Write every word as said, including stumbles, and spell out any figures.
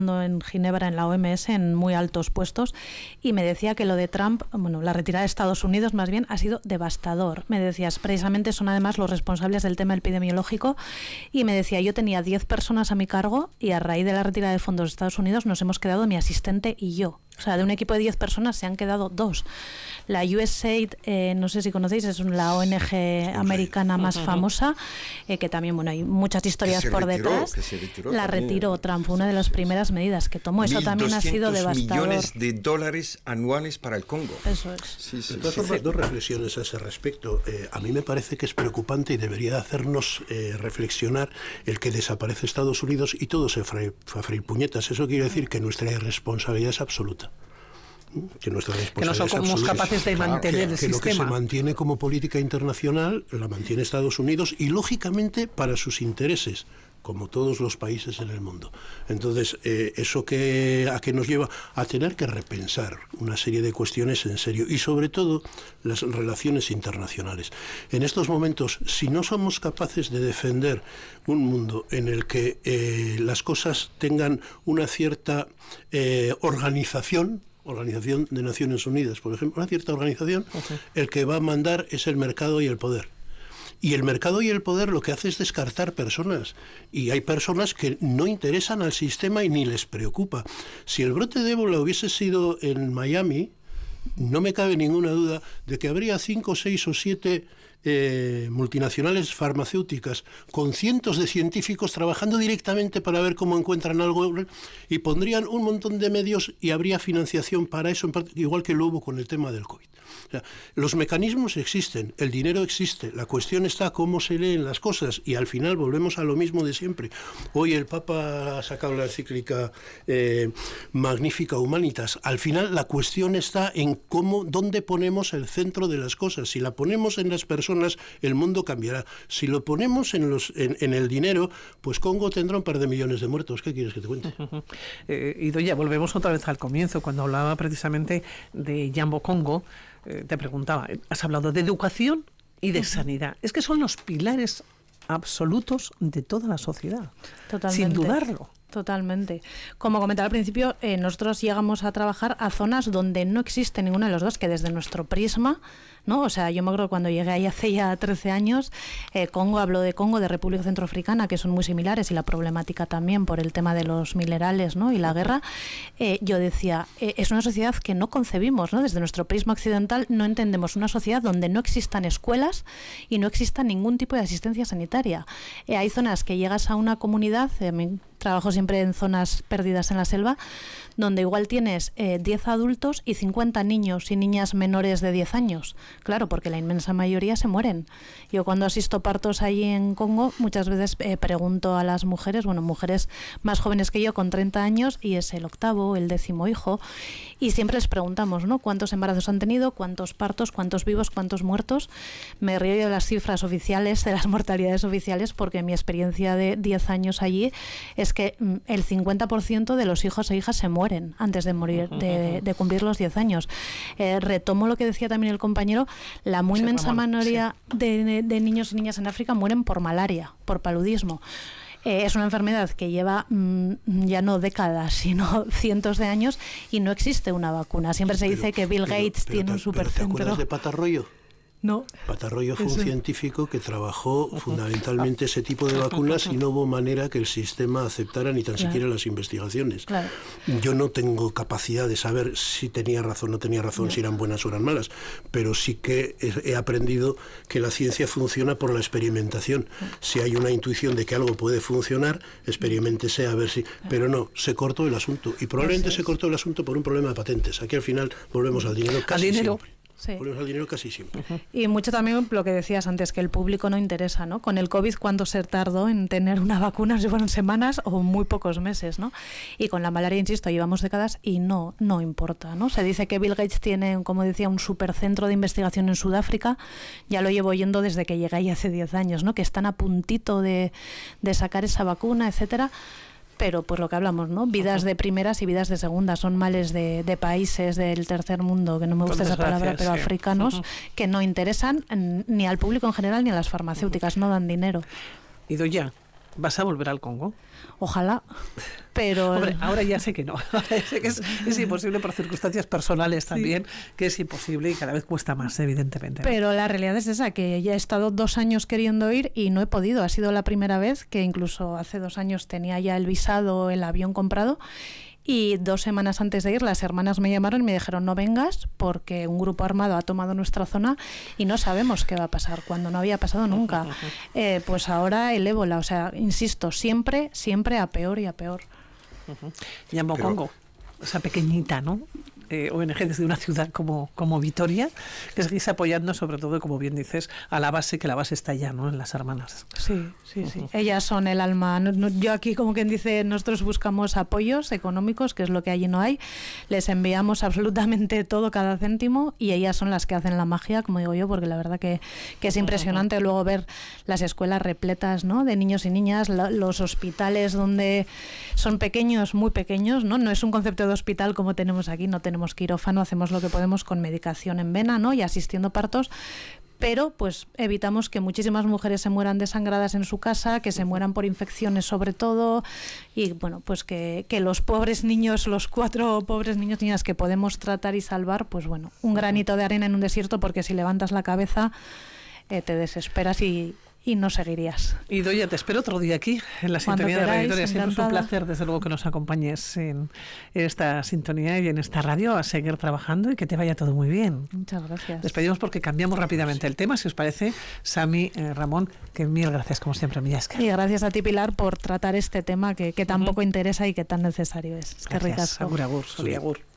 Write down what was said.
en Ginebra, en la O M S, en muy altos puestos, y me decía que lo de Trump, bueno, la retirada de Estados Unidos más bien, ha sido devastador. Me decías, precisamente son además los responsables del tema epidemiológico, y me decía, yo tenía diez personas a mi cargo y a raíz de la retirada de fondos de Estados Unidos nos hemos quedado mi asistente y yo. O sea, de un equipo de diez personas se han quedado dos. La U S A I D, eh, no sé si conocéis, es la O N G americana más famosa, eh, que también, bueno, hay muchas historias por retiró, detrás. que se retiró la también. retiró Trump, fue una de las primeras medidas que tomó. Eso también ha sido devastador. millones de dólares anuales para el Congo. Eso es. Sí, sí, de todas formas, sí. Dos reflexiones a ese respecto. Eh, a mí me parece que es preocupante y debería hacernos eh, reflexionar el que desaparece Estados Unidos y todo se fue a freír puñetas. Eso quiere decir que nuestra irresponsabilidad es absoluta. Que, nuestra que no somos capaces de mantener que, el que sistema. Lo que se mantiene como política internacional la mantiene Estados Unidos y lógicamente para sus intereses, como todos los países en el mundo. Entonces, eh, eso que a que nos lleva a tener que repensar una serie de cuestiones en serio y sobre todo las relaciones internacionales. En estos momentos, si no somos capaces de defender un mundo en el que eh, las cosas tengan una cierta eh, organización, Organización de Naciones Unidas, por ejemplo, una cierta organización, okay. El que va a mandar es el mercado y el poder. Y el mercado y el poder lo que hace es descartar personas. Y hay personas que no interesan al sistema y ni les preocupa. Si el brote de ébola hubiese sido en Miami, no me cabe ninguna duda de que habría cinco, seis o siete eh, multinacionales farmacéuticas con cientos de científicos trabajando directamente para ver cómo encuentran algo y pondrían un montón de medios y habría financiación para eso, igual que lo hubo con el tema del COVID. O sea, los mecanismos existen, el dinero existe, la cuestión está cómo se leen las cosas y al final volvemos a lo mismo de siempre. Hoy el Papa ha sacado la encíclica eh, Magnifica Humanitas. Al final la cuestión está en cómo, dónde ponemos el centro de las cosas. Si la ponemos en las personas, el mundo cambiará. Si lo ponemos en, los, en, en el dinero, pues Congo tendrá un par de millones de muertos. ¿Qué quieres que te cuente? Uh-huh. eh, y doña, volvemos otra vez al comienzo, cuando hablaba precisamente de Jambo Congo. Eh, te preguntaba, has hablado de educación y de uh-huh. sanidad. Es que son los pilares absolutos de toda la sociedad. Totalmente. Sin dudarlo. Totalmente. Como comentaba al principio, eh, nosotros llegamos a trabajar a zonas donde no existe ninguno de los dos, que desde nuestro prisma, ¿no? O sea, yo me acuerdo cuando llegué ahí hace ya trece años, eh, Congo, hablo de Congo, de República Centroafricana, que son muy similares, y la problemática también por el tema de los minerales, ¿no? Y la guerra, eh, yo decía, eh, es una sociedad que no concebimos, ¿no? Desde nuestro prisma occidental no entendemos una sociedad donde no existan escuelas y no exista ningún tipo de asistencia sanitaria. Eh, hay zonas que llegas a una comunidad, eh, mi trabajo siempre en zonas perdidas en la selva, donde igual tienes eh, diez adultos y cincuenta niños y niñas menores de diez años. Claro, porque la inmensa mayoría se mueren. Yo cuando asisto partos allí en Congo, muchas veces eh, pregunto a las mujeres, bueno, mujeres más jóvenes que yo con treinta años, y es el octavo, el décimo hijo, y siempre les preguntamos, ¿no? ¿Cuántos embarazos han tenido? ¿Cuántos partos? ¿Cuántos vivos? ¿Cuántos muertos? Me río de las cifras oficiales, de las mortalidades oficiales, porque mi experiencia de diez años allí es que mm, el cincuenta por ciento de los hijos e hijas se mueren antes de morir, de, de cumplir los diez años. Eh, retomo lo que decía también el compañero, la muy inmensa mayoría sí. de, de niños y niñas en África mueren por malaria, por paludismo. Eh, es una enfermedad que lleva mmm, ya no décadas, sino cientos de años, y no existe una vacuna. Siempre se dice pero, que Bill pero, Gates pero, tiene pero, un supercentro. ¿Te acuerdas de Patarroyo? No. Patarroyo fue un Eso. científico que trabajó fundamentalmente ese tipo de vacunas y no hubo manera que el sistema aceptara ni tan claro. siquiera las investigaciones. Claro. Yo no tengo capacidad de saber si tenía razón o no tenía razón, no. si eran buenas o eran malas, pero sí que he aprendido que la ciencia funciona por la experimentación. Si hay una intuición de que algo puede funcionar, experiméntese a ver si... Pero no, se cortó el asunto y probablemente se cortó el asunto por un problema de patentes. Aquí al final volvemos al dinero casi al dinero. siempre. Sí. Volvemos al dinero casi siempre. Uh-huh. Y mucho también lo que decías antes, que el público no interesa, ¿no? Con el COVID, ¿cuánto se tardó en tener una vacuna? Si fueron semanas o muy pocos meses, ¿no? Y con la malaria, insisto, llevamos décadas y no, no importa, ¿no? Se dice que Bill Gates tiene, como decía, un supercentro de investigación en Sudáfrica. Ya lo llevo oyendo desde que llegué ahí hace diez años, ¿no? Que están a puntito de, de sacar esa vacuna, etcétera. Pero pues lo que hablamos, ¿no? Vidas de primeras y vidas de segundas, son males de, de países del tercer mundo, que no me gusta esa palabra, pero sí. africanos, uh-huh. que no interesan ni al público en general ni a las farmacéuticas, uh-huh. no dan dinero. Y doña, ¿Vas a volver al Congo? Ojalá, pero... Hombre, ahora ya sé que no. Sé que es, es imposible por circunstancias personales también, sí. que es imposible y cada vez cuesta más, evidentemente, ¿no? Pero la realidad es esa, que ya he estado dos años queriendo ir y no he podido. Ha sido la primera vez, que incluso hace dos años tenía ya el visado, el avión comprado, y dos semanas antes de ir las hermanas me llamaron y me dijeron no vengas porque un grupo armado ha tomado nuestra zona y no sabemos qué va a pasar, cuando no había pasado nunca. Eh, pues ahora el ébola, o sea, insisto, siempre, siempre a peor y a peor. Uh-huh. Yambo Congo, esa pequeñita, ¿no? Eh, O N G desde una ciudad como, como Vitoria, que seguís apoyando sobre todo, como bien dices, a la base, que la base está ya, ¿no?, en las hermanas. Sí, sí, sí. Uh-huh. Ellas son el alma. No, no, yo aquí, como quien dice, nosotros buscamos apoyos económicos, que es lo que allí no hay. Les enviamos absolutamente todo, cada céntimo, y ellas son las que hacen la magia, como digo yo, porque la verdad que, que es impresionante uh-huh. luego ver las escuelas repletas, ¿no?, de niños y niñas, la, los hospitales donde son pequeños, muy pequeños, ¿no? No es un concepto de hospital como tenemos aquí, no tenemos quirófano, hacemos lo que podemos con medicación en vena, ¿no?, y asistiendo partos, pero pues evitamos que muchísimas mujeres se mueran desangradas en su casa, que se mueran por infecciones sobre todo, y bueno, pues que, que los pobres niños, los cuatro pobres niños y niñas que podemos tratar y salvar, pues bueno, un granito de arena en un desierto, porque si levantas la cabeza eh, te desesperas y y no seguirías. Idoia, te espero otro día aquí, en la Cuando sintonía queráis, de Radio Vitoria. Siempre es un encantada. placer, desde luego, que nos acompañes en esta sintonía y en esta radio, a seguir trabajando y que te vaya todo muy bien. Muchas gracias. Despedimos porque cambiamos rápidamente el tema, si os parece. Sami, eh, Ramón, que mil gracias, como siempre, Millasca. Y gracias a ti, Pilar, por tratar este tema que, que tan poco interesa y que tan necesario es. Es que Gracias. ricasco. Agur, agur, soli, agur.